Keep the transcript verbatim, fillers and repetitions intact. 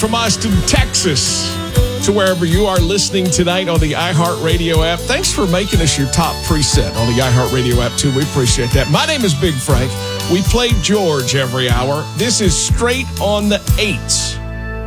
from Austin, Texas, to wherever you are listening tonight on the iHeartRadio app. Thanks for making us your top preset on the iHeartRadio app, too. We appreciate that. My name is Big Frank. We play George every hour. This is Straight on the Eights.